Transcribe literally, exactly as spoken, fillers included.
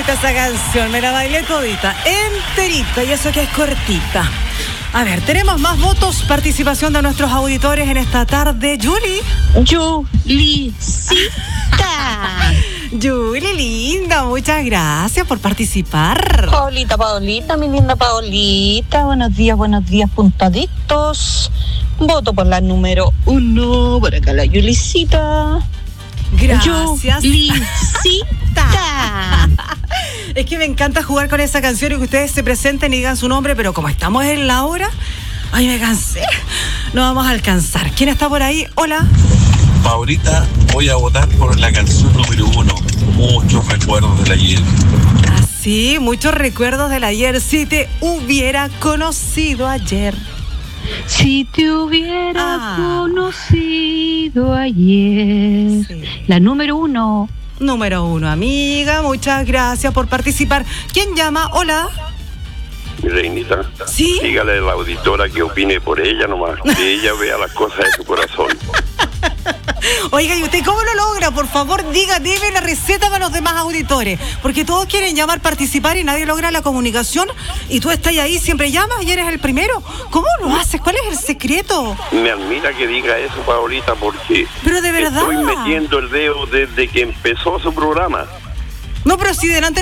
bonita esa canción, me la bailé todita, enterita, y eso que es cortita. A ver, tenemos más votos, participación de nuestros auditores en esta tarde. Yuli. Yulicita. Yuli, linda, muchas gracias por participar. Paolita, Paolita, mi linda Paolita. Buenos días, buenos días, puntaditos. Voto por la número uno. Por acá la Yulicita. Gracias. Yulicita. Es que me encanta jugar con esa canción y que ustedes se presenten y digan su nombre, pero como estamos en la hora, ay, me cansé. No vamos a alcanzar. ¿Quién está por ahí? Hola. Ahorita voy a votar por la canción número uno. Muchos recuerdos del ayer. Así, muchos recuerdos del ayer. Si te hubiera conocido ayer. Si te hubiera Ah. conocido ayer. Sí. La número uno. Número uno, amiga. Muchas gracias por participar. ¿Quién llama? Hola. Mi reinita, ¿Sí? dígale a la auditora que opine por ella nomás, que ella vea las cosas de su corazón. Oiga, ¿y usted cómo lo logra? Por favor, diga, dime la receta para los demás auditores. Porque todos quieren llamar, participar y nadie logra la comunicación. Y tú estás ahí, siempre llamas y eres el primero. ¿Cómo lo haces? ¿Cuál es el secreto? Me admira que diga eso, Paolita, porque Pero de verdad. estoy metiendo el dedo desde que empezó su programa. No, pero si delante